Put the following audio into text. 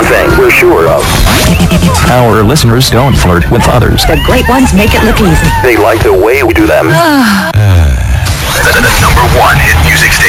one thing we're sure of. Our listeners don't flirt with others. The great ones make it look easy. They like the way we do them. The number one hit music station.